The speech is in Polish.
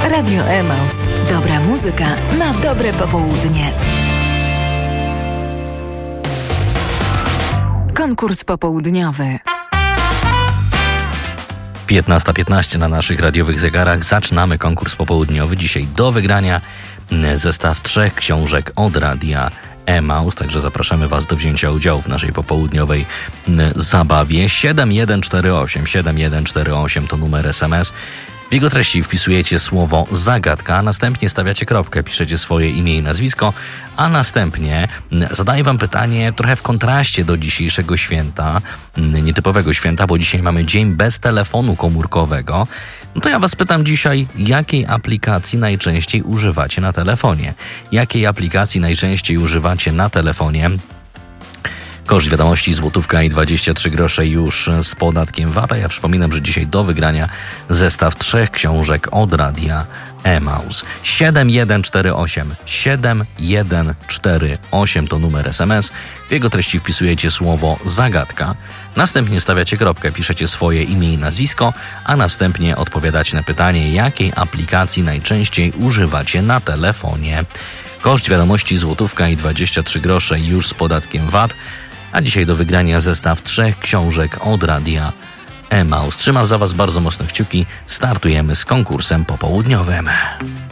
Radio Emaus. Dobra muzyka na dobre popołudnie. Konkurs popołudniowy. 15:15 na naszych radiowych zegarach. Zaczynamy konkurs popołudniowy. Dzisiaj do wygrania zestaw 3 książek od Radia Emaus. Także zapraszamy Was do wzięcia udziału w naszej popołudniowej zabawie. 7148 to numer SMS. W jego treści wpisujecie słowo zagadka, a następnie stawiacie kropkę, piszecie swoje imię i nazwisko, a następnie zadaję Wam pytanie trochę w kontraście do dzisiejszego święta, nietypowego święta, bo dzisiaj mamy dzień bez telefonu komórkowego. No to ja Was pytam dzisiaj, jakiej aplikacji najczęściej używacie na telefonie? Jakiej aplikacji najczęściej używacie na telefonie? Koszt wiadomości złotówka i 23 grosze już z podatkiem VAT. Ja przypominam, że dzisiaj do wygrania zestaw 3 książek od Radia Emaus. 7148 to numer SMS. W jego treści wpisujecie słowo zagadka. Następnie stawiacie kropkę, piszecie swoje imię i nazwisko, a następnie odpowiadacie na pytanie, jakiej aplikacji najczęściej używacie na telefonie. Koszt wiadomości złotówka i 23 grosze już z podatkiem VAT. A dzisiaj do wygrania zestaw 3 książek od Radia Emaus. Trzymam za Was bardzo mocno kciuki. Startujemy z konkursem popołudniowym.